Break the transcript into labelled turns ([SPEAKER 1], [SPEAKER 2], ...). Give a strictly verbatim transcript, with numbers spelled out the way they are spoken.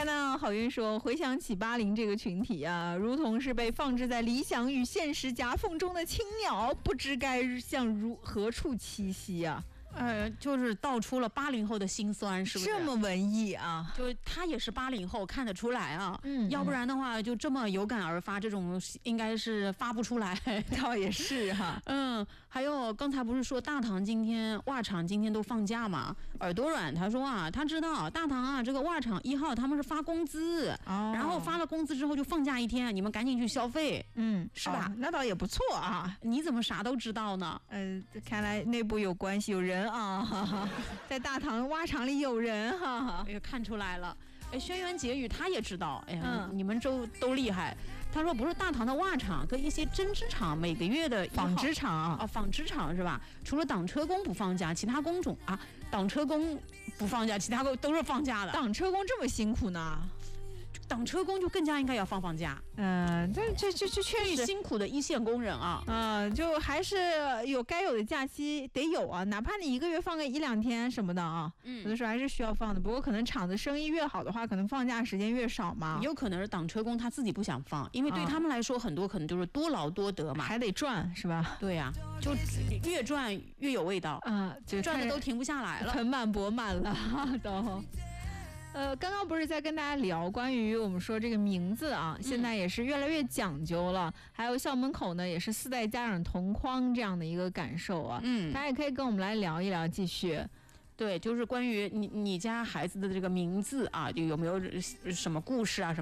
[SPEAKER 1] 看到郝云说，回想起八零这个群体啊，如同是被放置在理想与现实夹缝中的青鸟，不知该向如何处栖息啊。
[SPEAKER 2] 呃，就是道出了八零后的辛酸，是不是？
[SPEAKER 1] 这么文艺啊！
[SPEAKER 2] 就他也是八零后，看得出来啊。
[SPEAKER 1] 嗯，
[SPEAKER 2] 要不然的话，就这么有感而发，这种应该是发不出来。
[SPEAKER 1] 倒也是哈。
[SPEAKER 2] 嗯，还有刚才不是说大唐今天袜厂今天都放假嘛？耳朵软他说啊，他知道大唐啊，这个袜厂一号他们是发工资，哦，然后发了工资之后就放假一天，你们赶紧去消费，
[SPEAKER 1] 嗯，
[SPEAKER 2] 是吧？
[SPEAKER 1] 哦，那倒也不错啊。
[SPEAKER 2] 你怎么啥都知道呢？
[SPEAKER 1] 呃，看来内部有关系，有人。啊，哈哈，在大唐蛙场里有人哈哈，
[SPEAKER 2] 哎呀，看出来了。哎，轩辕结语他也知道，哎呀，
[SPEAKER 1] 嗯，
[SPEAKER 2] 你们都都厉害。他说不是大唐的袜厂跟一些针织厂每个月的
[SPEAKER 1] 纺织厂啊，
[SPEAKER 2] 哦，纺织厂是吧？除了挡车工不放假，其他工种啊，挡车工不放假，其他工都是放假的。
[SPEAKER 1] 挡车工这么辛苦呢？
[SPEAKER 2] 挡车工就更加应该要放放假。
[SPEAKER 1] 嗯，这这这这确实
[SPEAKER 2] 辛苦的一线工人啊，
[SPEAKER 1] 嗯，就还是有该有的假期得有啊，哪怕你一个月放个一两天什么的啊，嗯，有的时候还是需要放的。不过可能厂子生意越好的话，可能放假时间越少嘛。
[SPEAKER 2] 有可能是挡车工他自己不想放，因为对他们来说，很多可能就是多劳多得嘛，
[SPEAKER 1] 还得赚是吧？
[SPEAKER 2] 对呀，啊，就越赚越有味道
[SPEAKER 1] 啊，就
[SPEAKER 2] 赚的都停不下来了，
[SPEAKER 1] 盆满钵满了都。呃，刚刚不是在跟大家聊关于我们说这个名字啊，现在也是越来越讲究了。嗯，还有校门口呢，也是四代家长同框这样的一个感受啊。嗯，大家也可以跟我们来聊一聊，继续。
[SPEAKER 2] 对，就是关于你你家孩子的这个名字啊，就有没有什么故事啊什么。